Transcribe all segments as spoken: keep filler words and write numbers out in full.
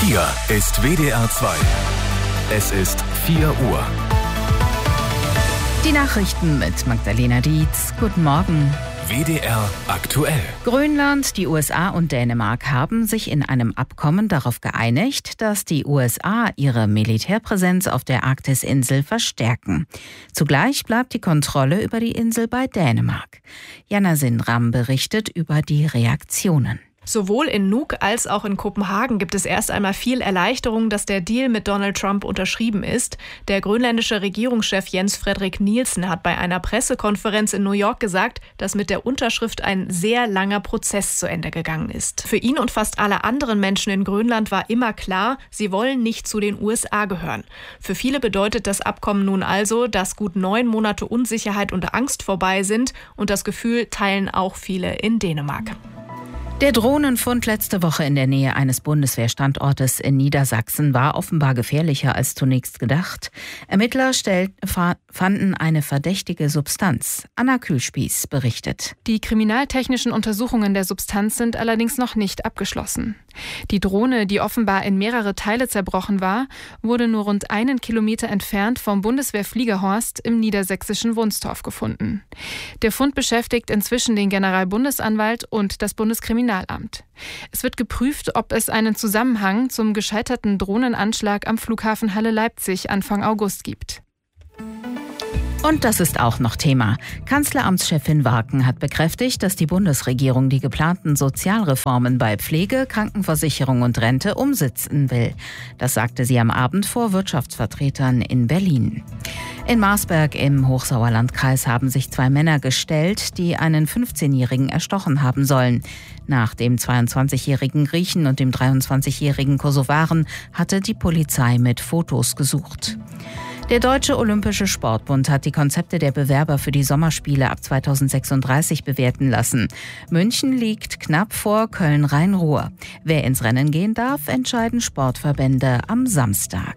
Hier ist W D R zwei. Es ist vier Uhr. Die Nachrichten mit Magdalena Dietz. Guten Morgen. W D R aktuell. Grönland, die U S A und Dänemark haben sich in einem Abkommen darauf geeinigt, dass die U S A ihre Militärpräsenz auf der Arktisinsel verstärken. Zugleich bleibt die Kontrolle über die Insel bei Dänemark. Jana Sindram berichtet über die Reaktionen. Sowohl in Nuuk als auch in Kopenhagen gibt es erst einmal viel Erleichterung, dass der Deal mit Donald Trump unterschrieben ist. Der grönländische Regierungschef Jens Frederik Nielsen hat bei einer Pressekonferenz in New York gesagt, dass mit der Unterschrift ein sehr langer Prozess zu Ende gegangen ist. Für ihn und fast alle anderen Menschen in Grönland war immer klar, sie wollen nicht zu den U S A gehören. Für viele bedeutet das Abkommen nun also, dass gut neun Monate Unsicherheit und Angst vorbei sind, und das Gefühl teilen auch viele in Dänemark. Der Drohnenfund letzte Woche in der Nähe eines Bundeswehrstandortes in Niedersachsen war offenbar gefährlicher als zunächst gedacht. Ermittler stellt, fanden eine verdächtige Substanz. Anna Kühlspieß berichtet. Die kriminaltechnischen Untersuchungen der Substanz sind allerdings noch nicht abgeschlossen. Die Drohne, die offenbar in mehrere Teile zerbrochen war, wurde nur rund einen Kilometer entfernt vom Bundeswehrfliegerhorst im niedersächsischen Wunstorf gefunden. Der Fund beschäftigt inzwischen den Generalbundesanwalt und das Bundeskriminalamt. Es wird geprüft, ob es einen Zusammenhang zum gescheiterten Drohnenanschlag am Flughafen Halle-Leipzig Anfang August gibt. Und das ist auch noch Thema. Kanzleramtschefin Warken hat bekräftigt, dass die Bundesregierung die geplanten Sozialreformen bei Pflege, Krankenversicherung und Rente umsetzen will. Das sagte sie am Abend vor Wirtschaftsvertretern in Berlin. In Marsberg im Hochsauerlandkreis haben sich zwei Männer gestellt, die einen fünfzehnjährigen erstochen haben sollen. Nach dem zweiundzwanzigjährigen Griechen und dem dreiundzwanzigjährigen Kosovaren hatte die Polizei mit Fotos gesucht. Der Deutsche Olympische Sportbund hat die Konzepte der Bewerber für die Sommerspiele ab zweitausendsechsunddreißig bewerten lassen. München liegt knapp vor Köln-Rhein-Ruhr. Wer ins Rennen gehen darf, entscheiden Sportverbände am Samstag.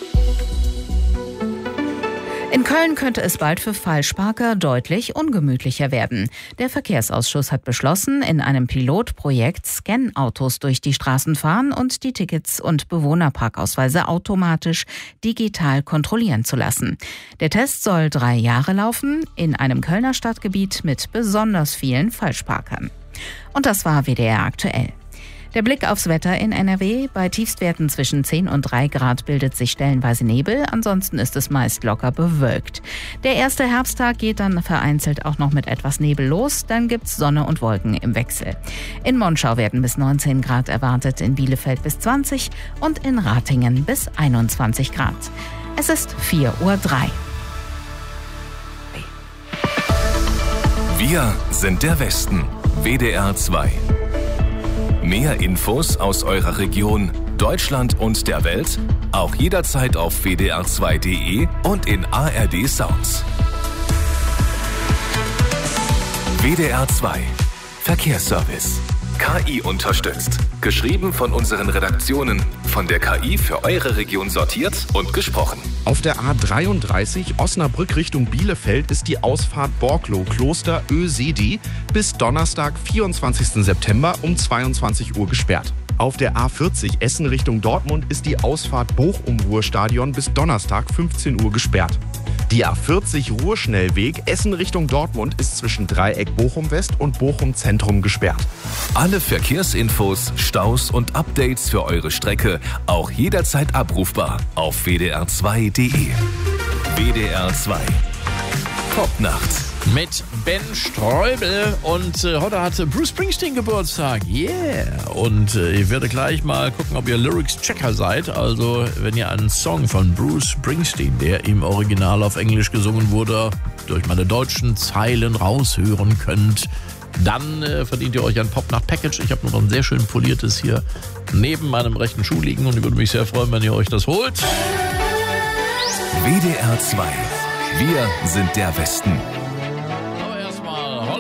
In Köln könnte es bald für Falschparker deutlich ungemütlicher werden. Der Verkehrsausschuss hat beschlossen, in einem Pilotprojekt Scan-Autos durch die Straßen fahren und die Tickets und Bewohnerparkausweise automatisch digital kontrollieren zu lassen. Der Test soll drei Jahre laufen, in einem Kölner Stadtgebiet mit besonders vielen Falschparkern. Und das war W D R aktuell. Der Blick aufs Wetter in N R W. Bei Tiefstwerten zwischen zehn und drei Grad bildet sich stellenweise Nebel, ansonsten ist es meist locker bewölkt. Der erste Herbsttag geht dann vereinzelt auch noch mit etwas Nebel los, dann gibt's Sonne und Wolken im Wechsel. In Monschau werden bis neunzehn Grad erwartet, in Bielefeld bis zwanzig und in Ratingen bis einundzwanzig Grad. Es ist vier Uhr drei. Wir sind der Westen. W D R zwei. Mehr Infos aus eurer Region, Deutschland und der Welt, auch jederzeit auf w d r zwei punkt d e und in A R D Sounds. W D R zwei Verkehrsservice. K I unterstützt. Geschrieben von unseren Redaktionen. Von der K I für eure Region sortiert und gesprochen. Auf der A dreiunddreißig Osnabrück Richtung Bielefeld ist die Ausfahrt Borklow-Kloster Ösedi bis Donnerstag, vierundzwanzigsten September um zweiundzwanzig Uhr gesperrt. Auf der A vierzig Essen Richtung Dortmund ist die Ausfahrt Bochum-Ruhrstadion bis Donnerstag, fünfzehn Uhr gesperrt. Die A vierzig Ruhrschnellweg Essen Richtung Dortmund ist zwischen Dreieck Bochum West und Bochum Zentrum gesperrt. Alle Verkehrsinfos, Staus und Updates für eure Strecke auch jederzeit abrufbar auf w d r zwei punkt d e. W D R zwei Popnacht mit Ben Streubel, und äh, heute hatte Bruce Springsteen Geburtstag. Yeah! Und äh, ich werde gleich mal gucken, ob ihr Lyrics-Checker seid. Also, wenn ihr einen Song von Bruce Springsteen, der im Original auf Englisch gesungen wurde, durch meine deutschen Zeilen raushören könnt, dann äh, verdient ihr euch ein Popnacht-Package. Ich habe noch ein sehr schön poliertes hier neben meinem rechten Schuh liegen und ich würde mich sehr freuen, wenn ihr euch das holt. W D R zwei. Wir sind der Westen.